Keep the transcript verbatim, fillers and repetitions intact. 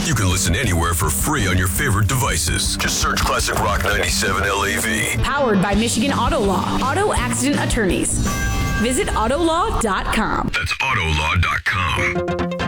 You can listen anywhere for free on your favorite devices. Just search Classic Rock ninety-seven L A V. Powered by Michigan Auto Law. Auto Accident Attorneys. Visit autolaw dot com. That's autolaw dot com.